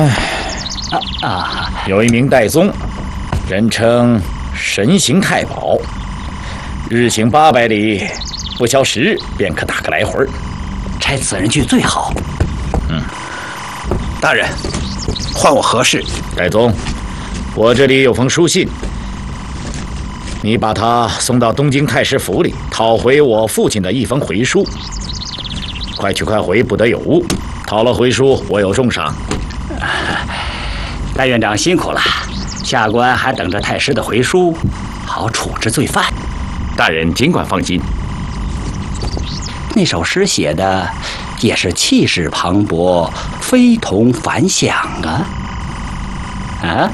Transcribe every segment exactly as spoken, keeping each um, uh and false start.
啊啊！ 有一名戴宗，人称神行太保，日行八百里，不消十日便可打个来回。 差此人去最好。 嗯， 大人，唤我何事？ 戴宗，我这里有封书信，你把它送到东京太师府里，讨回我父亲的一封回书。快去快回，不得有误。讨了回书，我有重赏。 戴院长辛苦了，下官还等着太师的回书，好处置罪犯。 大人尽管放心。 那首诗写的也是气势磅礴，非同凡响啊！啊！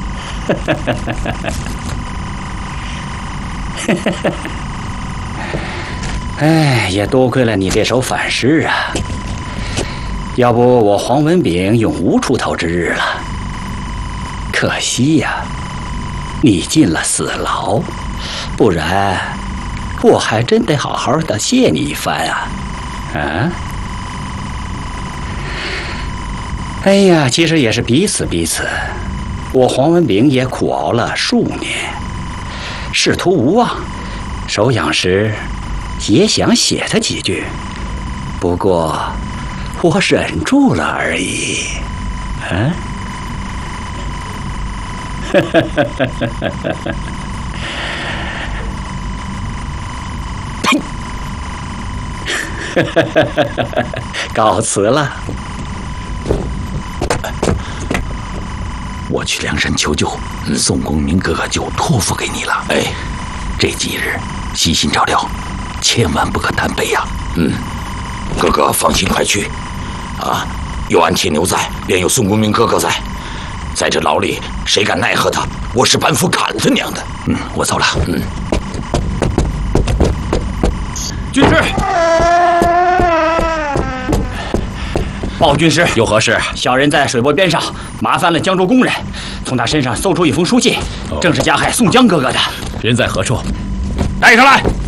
哎，也多亏了你这首反诗啊！要不我黄文炳永无出头之日了。可惜呀，你进了死牢，不然我还真得好好的谢你一番啊！啊！哎呀，其实也是彼此彼此。我黄文炳也苦熬了数年，仕途无望，手痒时也想写他几句，不过我忍住了而已。啊！呸！告辞了。 我去梁山求救，宋公明哥哥就托付给你了。哎，这几日悉心照料，千万不可贪杯呀。嗯，哥哥放心，快去。啊，有安铁牛在，便有宋公明哥哥在，在这牢里，谁敢奈何他？我是板斧砍他娘的！嗯，我走了。嗯， 军师。报军师，有何事？小人在水泊边上麻烦了江州工人，从他身上搜出一封书信，正是加害宋江哥哥的。人在何处？带上来。